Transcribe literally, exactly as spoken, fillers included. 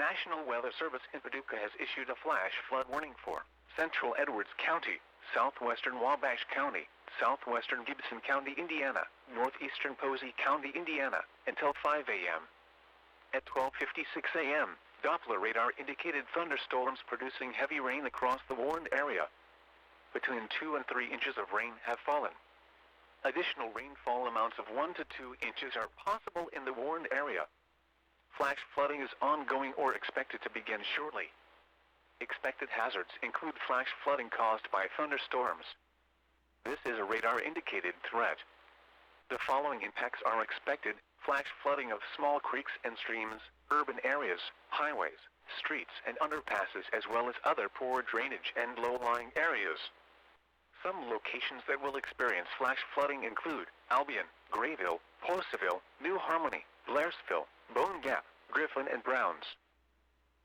National Weather Service in Paducah has issued a flash flood warning for Central Edwards County, southwestern Wabash County, southwestern Gibson County, Indiana, northeastern Posey County, Indiana, until five a m At twelve fifty-six a m, Doppler radar indicated thunderstorms producing heavy rain across the warned area. Between two and three inches of rain have fallen. Additional rainfall amounts of one to two inches are possible in the warned area. Flash flooding is ongoing or expected to begin shortly. Expected hazards include flash flooding caused by thunderstorms. This is a radar-indicated threat. The following impacts are expected: flash flooding of small creeks and streams, urban areas, highways, streets and underpasses, as well as other poor drainage and low-lying areas. Some locations that will experience flash flooding include Albion, Grayville, Poseville, New Harmony, Blairsville, Bone Gap, Griffin and Browns.